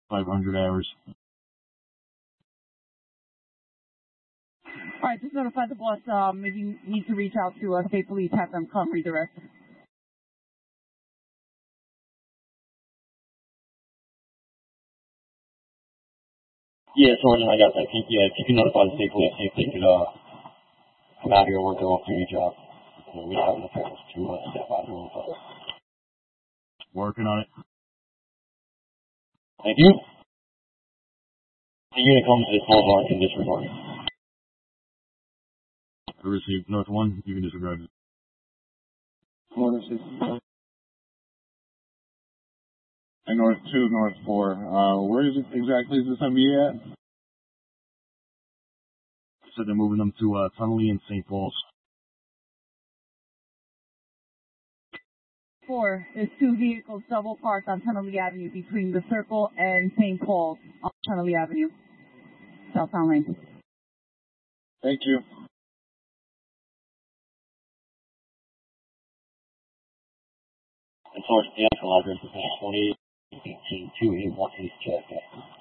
500 hours. All right, just notify the boss. If you need to reach out to state police, have them come redirect. Yeah, Sergeant, I got that. If you can notify the state police, see if they could come out here and work their off-duty job. We don't have enough officers to step out here. Working on it. Thank you. The unit comes to this small mark and disregard. I received North 1, you can disregard it. North 6. And North 2, North 4. Where is it exactly is this MBA at? So they're moving them to Tunnelly and St. Paul's. 4, there's 2 vehicles double parked on Tunnelly Avenue between the Circle and St. Paul's on Tunnelly Avenue, southbound lane. Thank you. And Sergeant, the actual address is 2818 East JFK.